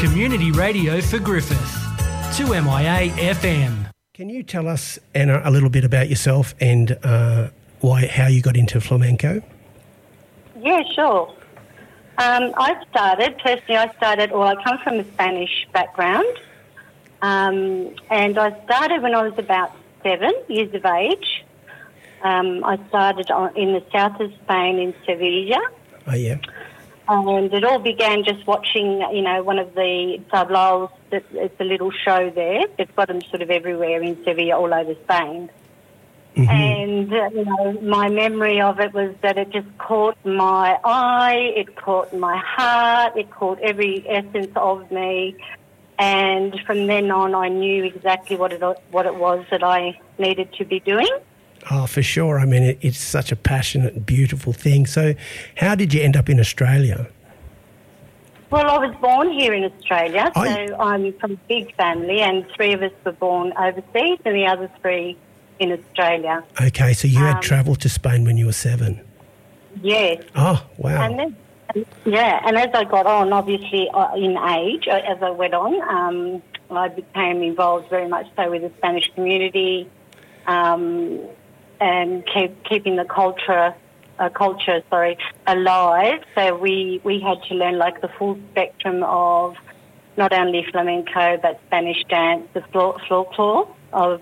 Community radio for Griffith. 2MIA FM. Can you tell us, Anna, a little bit about yourself and how you got into flamenco? Yeah, sure. I come from a Spanish background, and I started when I was about 7 years of age. I started in the south of Spain in Sevilla. Oh, yeah. And it all began just watching, one of the tablaos. It's a little show there. They've got them sort of everywhere in Sevilla, all over Spain. Mm-hmm. And, my memory of it was that it just caught my eye, it caught my heart, it caught every essence of me. And from then on, I knew exactly what it was that I needed to be doing. Oh, for sure. I mean, it's such a passionate, beautiful thing. So how did you end up in Australia? Well, I was born here in Australia, so I'm from a big family, and 3 of us were born overseas and the other 3 in Australia. Okay, so you had travelled to Spain when you were 7? Yes. Oh, wow. And then, and as I got on, obviously, in age, as I went on, I became involved very much so with the Spanish community, and keeping the culture alive. So we had to learn like the full spectrum of not only flamenco but Spanish dance, the folklore of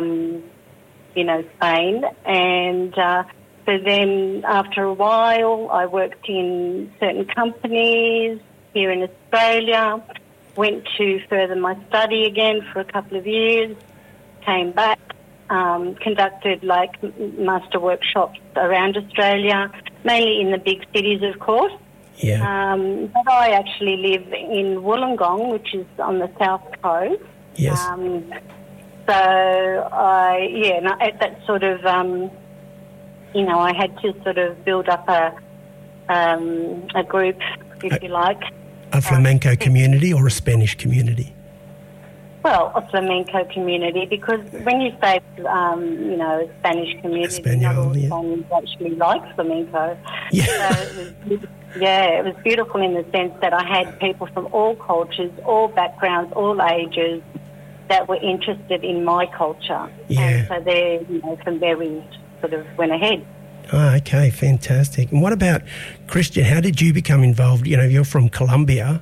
Spain. And so then after a while, I worked in certain companies here in Australia. Went to further my study again for a couple of years. Came back. Conducted like master workshops around Australia, mainly in the big cities, of course. Yeah. But I actually live in Wollongong, which is on the south coast. Yes. So at that sort of, I had to sort of build up a group, if you like. A flamenco community or a Spanish community? Well, a flamenco community, because when you say, a Spanish community, not all Spaniards actually like flamenco. Yeah. So it was beautiful in the sense that I had people from all cultures, all backgrounds, all ages that were interested in my culture. Yeah. And so there, from there we sort of went ahead. Oh, okay, fantastic. And what about Christian? How did you become involved? You're from Colombia.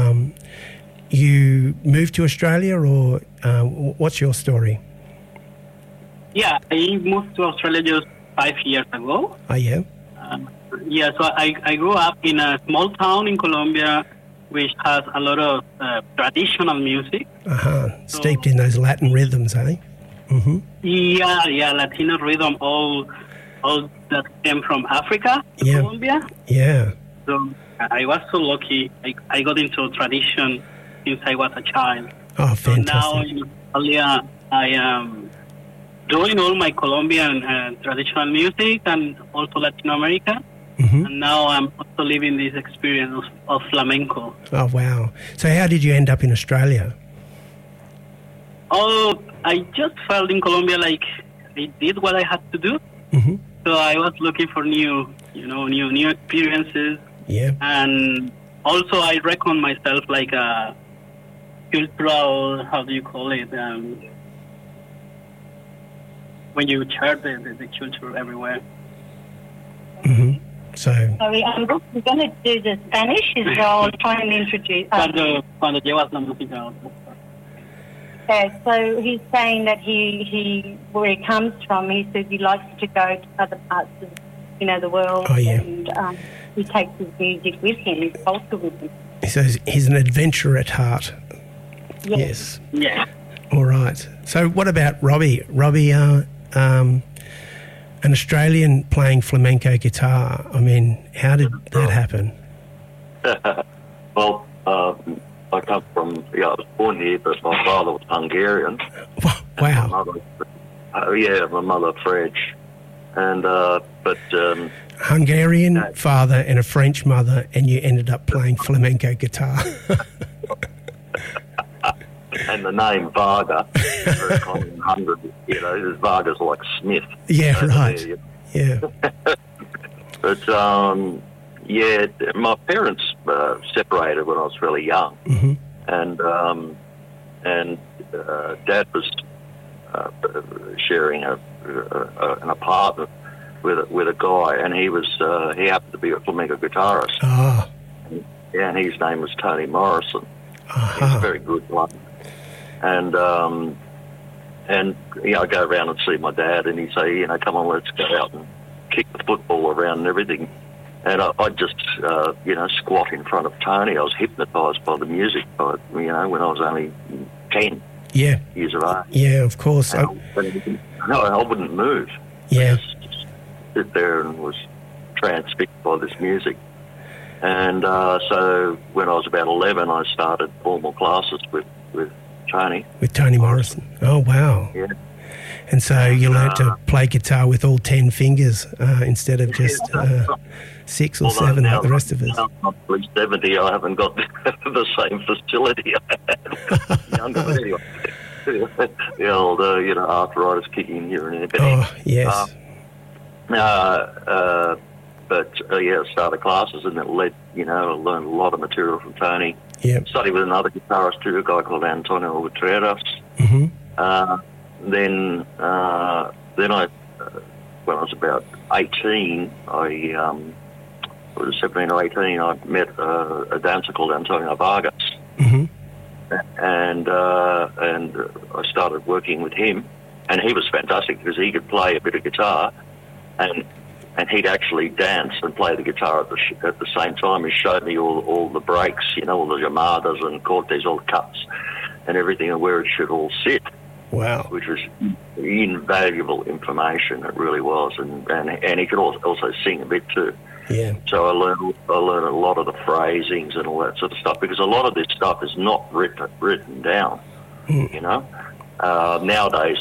You moved to Australia, or what's your story? Yeah, I moved to Australia just 5 years ago. Oh, yeah? So I grew up in a small town in Colombia which has a lot of traditional music. Steeped in those Latin rhythms, eh? Mm-hmm. Yeah, Latino rhythm, all that came from Africa to Colombia. Yeah. So I was so lucky. I got into tradition since I was a child. Oh, fantastic. So now in Australia, I am doing all my Colombian traditional music and also Latin America. Mm-hmm. And now I'm also living this experience of flamenco. Oh, wow. So how did you end up in Australia? Oh, I just felt in Colombia like I did what I had to do. Mm-hmm. So I was looking for new experiences. Yeah. And also I reckon myself like a cultural, how do you call it? When you share the culture everywhere. Mm-hmm. So. Sorry, I'm going to do the Spanish as well. Try and introduce. Cuando llevas la música. So he's saying that he where he comes from, he says he likes to go to other parts of the world. Oh, yeah. And he takes his music with him, his culture with him. So he's an adventurer at heart. Yes. Yeah. All right. So what about Robbie? Robbie, an Australian playing flamenco guitar. I mean, how did that happen? Well, I come from, I was born here, but my father was Hungarian. Wow. My mother French. And, Hungarian father and a French mother, and you ended up playing flamenco guitar. And the name Varga, very common in Hungary, Varga's like Smith. Yeah, right. Yeah. But, my parents separated when I was really young. Mm-hmm. and Dad was sharing an apartment with a guy, and he happened to be a flamenco guitarist. Ah. Yeah, and his name was Tony Morrison. He's a very good one. And I go around and see my dad, and he'd say, come on, let's go out and kick the football around and everything. And I'd just, squat in front of Tony. I was hypnotised by the music, when I was only 10 years of age. Yeah, of course. I wouldn't move. Yeah. I just sit there and was transfixed by this music. And so when I was about 11, I started formal classes with Tony. With Tony Morrison. Oh, wow. Yeah. And so you learnt to play guitar with all 10 fingers instead of just 6 or 7 like the rest of us. Now I'm 70, I haven't got the same facility I had younger. But anyway, the old, arthritis kicking here and there. Oh, yes. I started classes, and it led, I learned a lot of material from Tony. Yep. Studied with another guitarist too, a guy called Antonio Gutierrez. Mm-hmm. Then when I was about 18, I was 17 or 18, I met a dancer called Antonio Vargas. Mm-hmm. And I started working with him, and he was fantastic because he could play a bit of guitar, and he'd actually dance and play the guitar at the same time. He showed me all the breaks, all the llamadas and cortes, all the cuts and everything, and where it should all sit. Wow. Which was invaluable information, it really was. And he could also sing a bit too. Yeah. So I learned a lot of the phrasings and all that sort of stuff, because a lot of this stuff is not written down, Nowadays,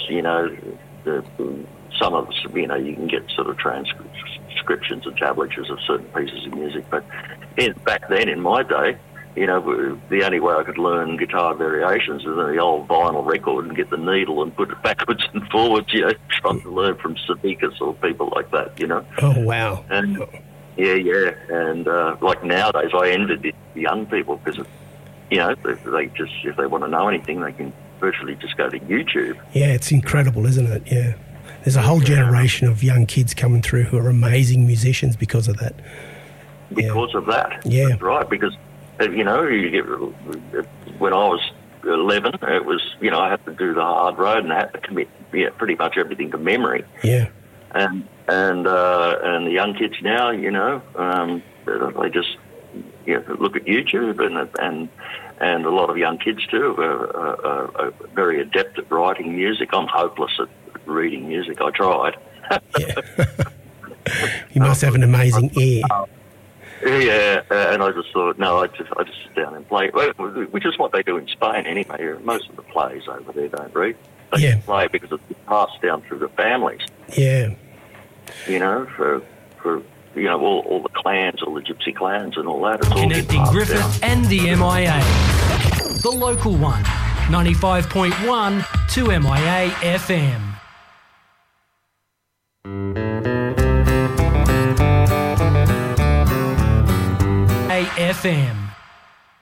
some of us, you can get sort of transcriptions and tablatures of certain pieces of music. But back then, in my day, the only way I could learn guitar variations was the old vinyl record and get the needle and put it backwards and forwards, trying to learn from Sabicus or people like that, Oh, wow. And and like nowadays, I envy the young people because, they just, if they want to know anything, they can virtually just go to YouTube. Yeah, it's incredible, isn't it? Yeah. There's a whole generation of young kids coming through who are amazing musicians because of that. Because of that. Yeah. That's right, because, when I was 11, it was, I had to do the hard road and I had to commit pretty much everything to memory. Yeah. And the young kids now, they just look at YouTube, and a lot of young kids too are very adept at writing music. I'm hopeless at reading music. I tried. Yeah. You must have an amazing ear. And I just thought, no, I just sit down and play, which is what they do in Spain anyway. Most of the plays over there don't read. They play because it's passed down through the families. Yeah. For all the clans, all the gypsy clans and all that. It's Connecting all Griffith down. and the MIA. The local one, 95.1 2MIA FM. AFM.